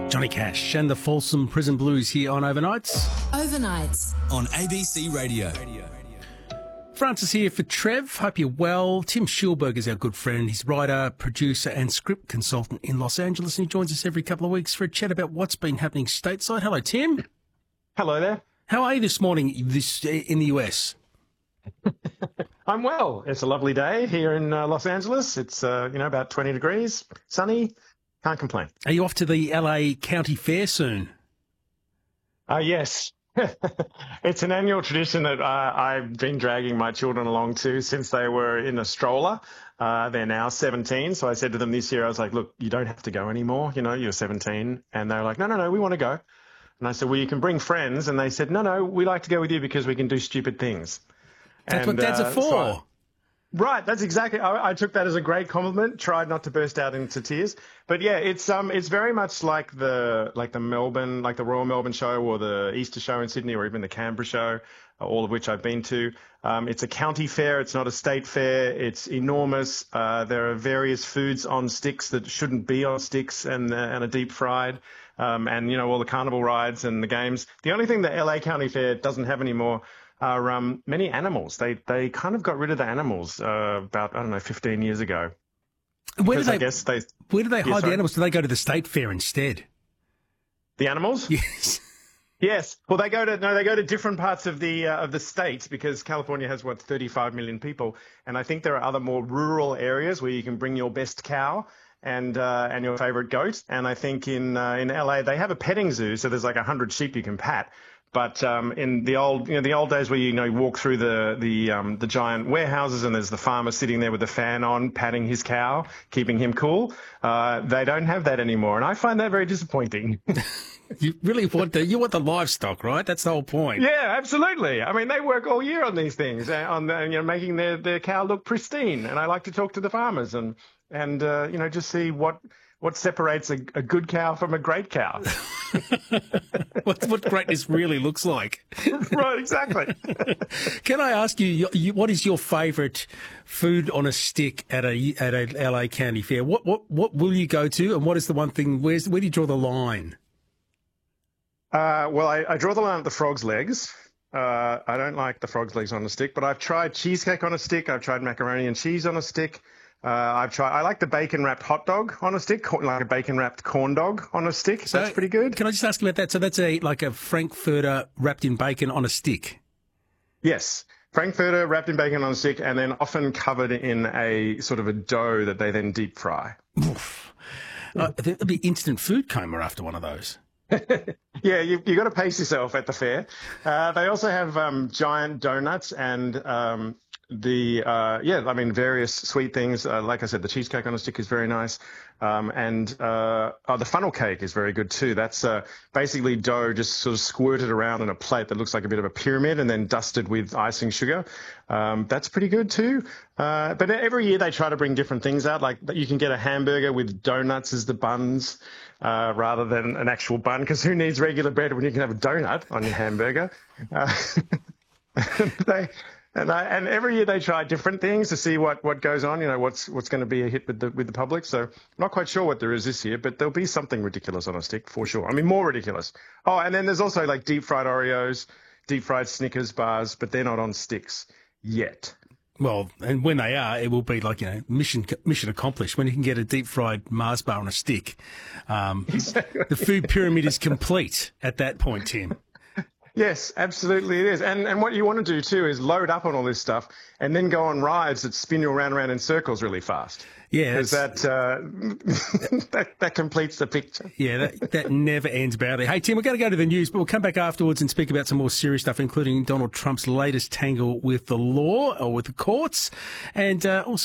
Johnny Cash and the Folsom Prison Blues here on Overnights. Overnights on ABC Radio. Francis here for Trev. Hope you're well. Tim Schulberg is our good friend. He's writer, producer and script consultant in Los Angeles, and he joins us every couple of weeks for a chat about what's been happening stateside. Hello, Tim. Hello there. How are you this morning in the US? I'm well. It's a lovely day here in Los Angeles. It's about 20 degrees, sunny. Can't complain. Are you off to the LA County Fair soon? Yes. It's an annual tradition that I've been dragging my children along to since they were in a stroller. They're now 17. So I said to them this year, I was like, look, you don't have to go anymore. You're 17. And they were like, no, we want to go. And I said, well, you can bring friends. And they said, no, we like to go with you because we can do stupid things. That's what dads are for. Right, that's exactly. I took that as a great compliment. Tried not to burst out into tears, but yeah, it's very much like the Melbourne, like the Royal Melbourne Show or the Easter Show in Sydney or even the Canberra Show, all of which I've been to. It's a county fair. It's not a state fair. It's enormous. There are various foods on sticks that shouldn't be on sticks and are deep fried. And all the carnival rides and the games. The only thing the LA County Fair doesn't have anymore are many animals. They kind of got rid of the animals about, 15 years ago. Where do they hide the animals? Do they go to the state fair instead? The animals? Yes. Yes. Well, they go to different parts of the state because California has 35 million people, and I think there are other more rural areas where you can bring your best cow and your favorite goat. And I think in LA they have a petting zoo, so there's like 100 sheep you can pat. But in the old days where you walk through the giant warehouses and there's the farmer sitting there with the fan on, patting his cow, keeping him cool, they don't have that anymore, and I find that very disappointing. You really want the livestock, right? That's the whole point. Yeah, absolutely. I mean, they work all year on these things, making their cow look pristine, and I like to talk to the farmers and just see what separates a good cow from a great cow. what greatness really looks like. Right, exactly. Can I ask you, what is your favourite food on a stick at a LA County Fair? What will you go to, and what is the one thing? Where do you draw the line? Well, I draw the line at the frog's legs. I don't like the frog's legs on a stick, but I've tried cheesecake on a stick. I've tried macaroni and cheese on a stick. I like the bacon-wrapped hot dog on a stick, like a bacon-wrapped corn dog on a stick. So that's pretty good. Can I just ask about that? So that's like a Frankfurter wrapped in bacon on a stick? Yes. Frankfurter wrapped in bacon on a stick and then often covered in a sort of a dough that they then deep fry. Oof. There'll be instant food coma after one of those. Yeah, you got to pace yourself at the fair. They also have giant donuts and various sweet things. Like I said, the cheesecake on a stick is very nice. The funnel cake is very good too. That's basically dough just sort of squirted around in a plate that looks like a bit of a pyramid and then dusted with icing sugar. That's pretty good too. But every year they try to bring different things out. Like you can get a hamburger with donuts as the buns rather than an actual bun, because who needs regular bread when you can have a donut on your hamburger? And every year they try different things to see what goes on, what's going to be a hit with the public. So I'm not quite sure what there is this year, but there'll be something ridiculous on a stick for sure. I mean, more ridiculous. Oh, and then there's also like deep fried Oreos, deep fried Snickers bars, but they're not on sticks yet. Well, and when they are, it will be like, mission accomplished. When you can get a deep fried Mars bar on a stick, exactly. The food pyramid is complete at that point, Tim. Yes, absolutely it is. And what you want to do too is load up on all this stuff and then go on rides that spin you around in circles really fast. Yeah. Because that completes the picture. Yeah, that never ends badly. Hey, Tim, we're going to go to the news, but we'll come back afterwards and speak about some more serious stuff, including Donald Trump's latest tangle with the law or with the courts, and also